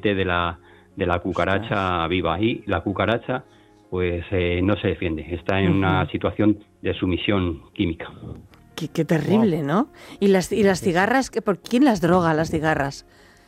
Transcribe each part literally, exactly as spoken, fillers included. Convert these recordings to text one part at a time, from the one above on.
básicamente de la, de la cucaracha viva. Y la cucaracha pues eh, no se defiende, está en uh-huh. una situación de sumisión química. Qué, qué terrible, wow. ¿no? ¿Y las, y las cigarras? ¿Por quién las droga, las cigarras?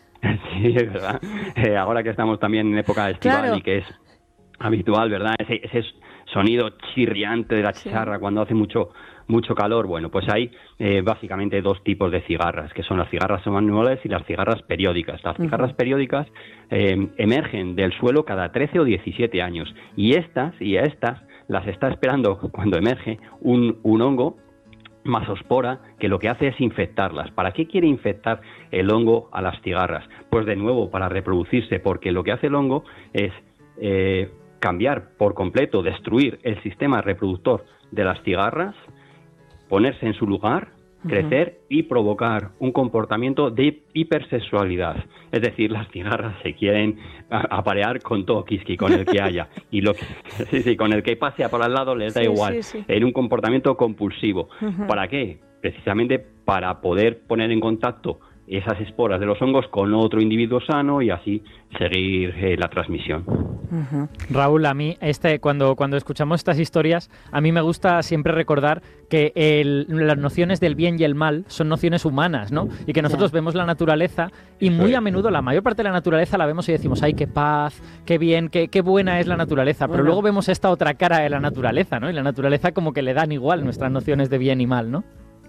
Sí, es verdad. Eh, ahora que estamos también en época estival claro. y que es habitual, ¿verdad? Ese, ese sonido chirriante de la chicharra sí. cuando hace mucho mucho calor. Bueno, pues hay eh, básicamente dos tipos de cigarras, que son las cigarras manuales y las cigarras periódicas. Las cigarras uh-huh. periódicas eh, emergen del suelo cada trece o diecisiete años y estas y a estas las está esperando cuando emerge un, un hongo Masospora, que lo que hace es infectarlas. ¿Para qué quiere infectar el hongo a las cigarras? Pues de nuevo, para reproducirse, porque lo que hace el hongo es eh, cambiar por completo, destruir el sistema reproductor de las cigarras, ponerse en su lugar, crecer uh-huh. y provocar un comportamiento de hipersexualidad. Es decir, las cigarras se quieren aparear con todo quisqui, con el que haya. Y lo que, sí, sí, con el que pase por al lado les da sí, igual. Sí, sí. En un comportamiento compulsivo. Uh-huh. ¿Para qué? Precisamente para poder poner en contacto esas esporas de los hongos con otro individuo sano y así seguir eh, la transmisión. Uh-huh. Raúl, a mí este cuando cuando escuchamos estas historias, a mí me gusta siempre recordar que el, las nociones del bien y el mal son nociones humanas, ¿no? Y que nosotros yeah. vemos la naturaleza y muy a menudo la mayor parte de la naturaleza la vemos y decimos, ¡ay, qué paz, qué bien, qué, qué buena es la naturaleza! Pero bueno. luego vemos esta otra cara de la naturaleza, ¿no? Y la naturaleza como que le dan igual nuestras nociones de bien y mal, ¿no?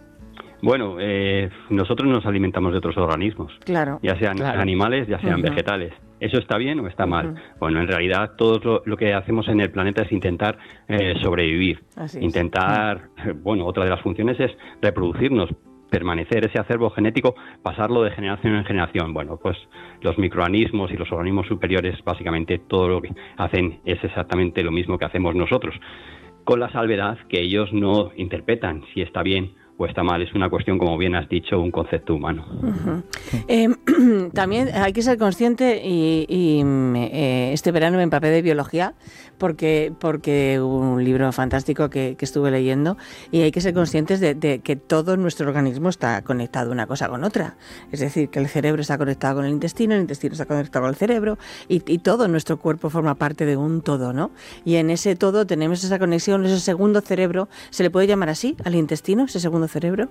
Bueno, eh, nosotros nos alimentamos de otros organismos, claro, ya sean claro. animales, ya sean uh-huh. vegetales. ¿Eso está bien o está uh-huh. mal? Bueno, en realidad todo lo, lo que hacemos en el planeta es intentar eh, sobrevivir, Así es. intentar, uh-huh. bueno, otra de las funciones es reproducirnos, permanecer ese acervo genético, pasarlo de generación en generación. Bueno, pues los microorganismos y los organismos superiores, básicamente todo lo que hacen es exactamente lo mismo que hacemos nosotros, con la salvedad que ellos no interpretan si está bien o está mal. Es una cuestión, como bien has dicho, un concepto humano. Uh-huh. Eh, también hay que ser consciente y, y eh, este verano me empapé de biología porque porque un libro fantástico que, que estuve leyendo y hay que ser conscientes de, de que todo nuestro organismo está conectado una cosa con otra. Es decir, que el cerebro está conectado con el intestino, el intestino está conectado con el cerebro y, y todo nuestro cuerpo forma parte de un todo, ¿no? Y en ese todo tenemos esa conexión, ese segundo cerebro, ¿se le puede llamar así al intestino, ese segundo cerebro?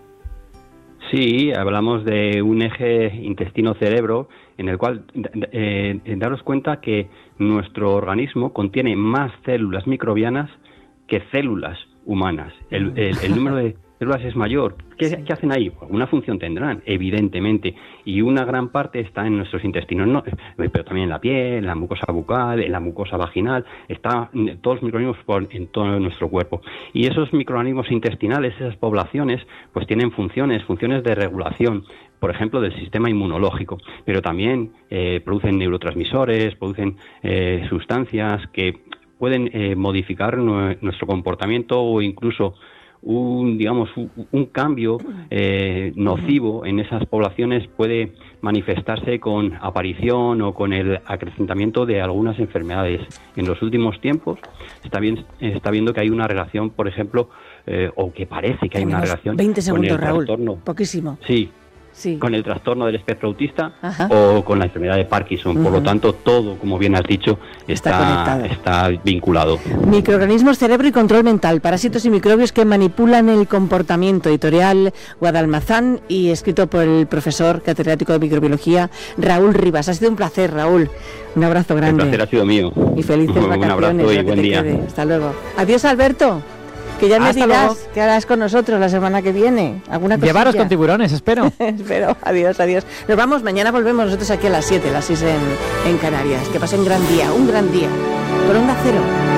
Sí, hablamos de un eje intestino-cerebro en el cual eh, daros cuenta que nuestro organismo contiene más células microbianas que células humanas. El, el, el número de células es mayor. ¿Qué, sí. ¿Qué hacen ahí? Una función tendrán, evidentemente, y una gran parte está en nuestros intestinos, no, pero también en la piel, en la mucosa bucal, en la mucosa vaginal, está todos los microorganismos por, en todo nuestro cuerpo. Y esos microorganismos intestinales, esas poblaciones, pues tienen funciones, funciones de regulación, por ejemplo, del sistema inmunológico, pero también eh, producen neurotransmisores, producen eh, sustancias que pueden eh, modificar no, nuestro comportamiento o incluso un digamos un, un cambio eh, nocivo en esas poblaciones puede manifestarse con aparición o con el acrecentamiento de algunas enfermedades. En los últimos tiempos está bien está viendo que hay una relación, por ejemplo, eh, o que parece que hay una relación veinte segundos, con el Raúl, trastorno, poquísimo. Sí. Sí. Con el trastorno del espectro autista Ajá. o con la enfermedad de Parkinson. Uh-huh. Por lo tanto, todo, como bien has dicho, está, está, está vinculado. Microorganismos, cerebro y control mental, parásitos y microbios que manipulan el comportamiento. Editorial Guadalmazán y escrito por el profesor catedrático de microbiología Raúl Rivas. Ha sido un placer, Raúl. Un abrazo grande. El placer ha sido mío. Y felices vacaciones. Un abrazo y buen día. Quede. Hasta luego. Adiós, Alberto. Que ya me Hasta dirás luego. qué harás con nosotros la semana que viene. ¿Alguna cosilla? Llevaros con tiburones, espero. Espero. Adiós, adiós. Nos vamos, mañana volvemos nosotros aquí a las siete, a las seis en, en Canarias. Que pasen un gran día, un gran día. Con Onda Cero.